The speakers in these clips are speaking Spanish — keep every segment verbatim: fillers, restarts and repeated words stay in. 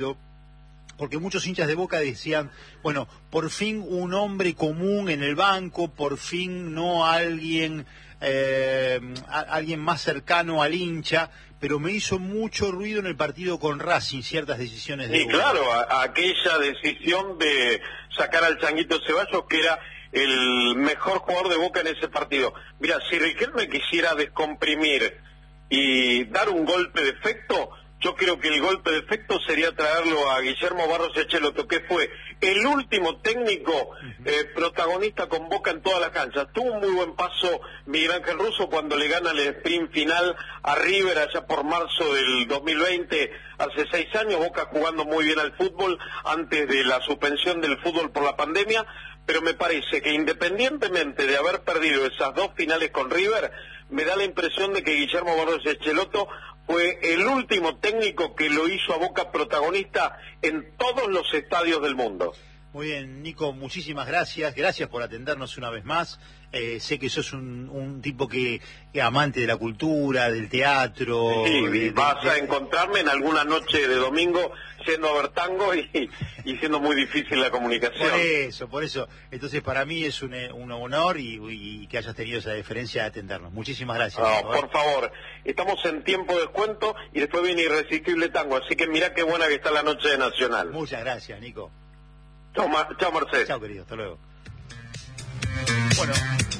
partido, porque muchos hinchas de Boca decían, bueno, por fin un hombre común en el banco, por fin no alguien, eh, a, alguien más cercano al hincha, pero me hizo mucho ruido en el partido con Racing ciertas decisiones de Y Boca. claro, a, a aquella decisión de sacar al Changuito Ceballos, que era el mejor jugador de Boca en ese partido. Mira, si Riquelme quisiera descomprimir y dar un golpe de efecto, yo creo que el golpe de efecto sería traerlo a Guillermo Barros Echelotto, que fue el último técnico eh, protagonista con Boca en todas las canchas. Tuvo un muy buen paso Miguel Ángel Russo cuando le gana el sprint final a River allá por marzo del dos mil veinte, hace seis años, Boca jugando muy bien al fútbol antes de la suspensión del fútbol por la pandemia, pero me parece que independientemente de haber perdido esas dos finales con River, me da la impresión de que Guillermo Barros Echelotto fue el último técnico que lo hizo a Boca protagonista en todos los estadios del mundo. Muy bien, Nico, muchísimas gracias. Gracias por atendernos una vez más. Eh, sé que sos un, un tipo que, que amante de la cultura, del teatro. Sí, de, y vas de, de... a encontrarme en alguna noche de domingo yendo a ver tango y, y siendo muy difícil la comunicación. Por eso, por eso. Entonces para mí es un, un honor y, y que hayas tenido esa deferencia de atendernos. Muchísimas gracias. No, por favor, estamos en tiempo de descuento y después viene Irresistible Tango, así que mirá qué buena que está la noche de Nacional. Muchas gracias, Nico. Chao, Mar chao Marcelo. Chao, querido, hasta luego. Bueno,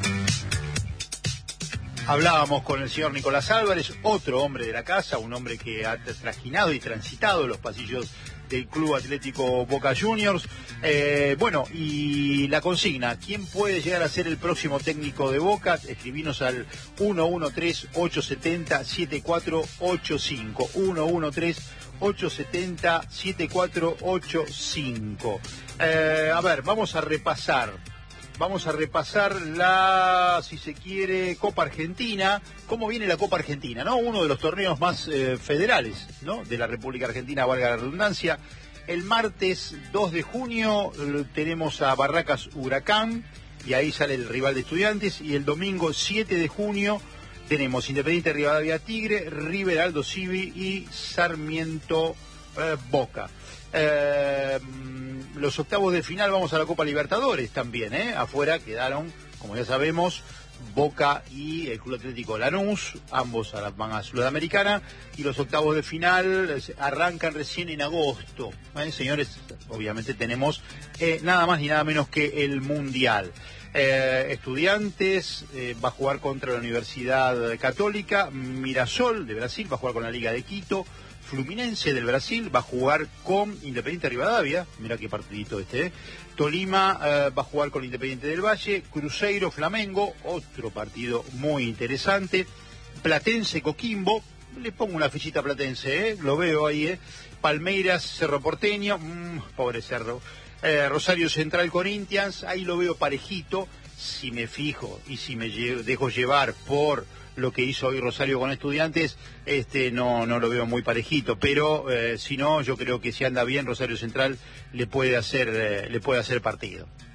hablábamos con el señor Nicolás Álvarez, otro hombre de la casa, un hombre que ha trajinado y transitado los pasillos del Club Atlético Boca Juniors. Eh, bueno, y la consigna, ¿quién puede llegar a ser el próximo técnico de Boca? Escribinos al uno uno tres, ocho siete cero, siete cuatro ocho cinco, uno uno tres, ocho siete cero, siete cuatro ocho cinco. Eh, a ver, vamos a repasar. Vamos a repasar la, si se quiere, Copa Argentina. ¿Cómo viene la Copa Argentina, no? Uno de los torneos más eh, federales, ¿no?, de la República Argentina, valga la redundancia. El martes dos de junio tenemos a Barracas Huracán, y ahí sale el rival de Estudiantes. Y el domingo siete de junio tenemos Independiente Rivadavia Tigre, River Aldo Civi y Sarmiento eh, Boca. Eh, los octavos de final, vamos a la Copa Libertadores también, ¿eh? Afuera quedaron, como ya sabemos, Boca y el Club Atlético Lanús, ambos a la manga sudamericana, y los octavos de final arrancan recién en agosto. ¿Eh, señores? Obviamente tenemos eh, nada más ni nada menos que el Mundial. Eh, Estudiantes eh, va a jugar contra la Universidad Católica, Mirasol de Brasil va a jugar con la Liga de Quito, Fluminense del Brasil va a jugar con Independiente Rivadavia, mira qué partidito este, ¿eh? Tolima eh, va a jugar con Independiente del Valle, Cruzeiro Flamengo, otro partido muy interesante, Platense Coquimbo, le pongo una fichita a Platense, ¿eh? Lo veo ahí, ¿eh? Palmeiras Cerro Porteño, mmm, pobre Cerro, eh, Rosario Central Corinthians, ahí lo veo parejito. Si me fijo y si me lle- dejo llevar por lo que hizo hoy Rosario con Estudiantes, este no no lo veo muy parejito, pero eh, si no, yo creo que si anda bien Rosario Central le puede hacer eh, le puede hacer partido.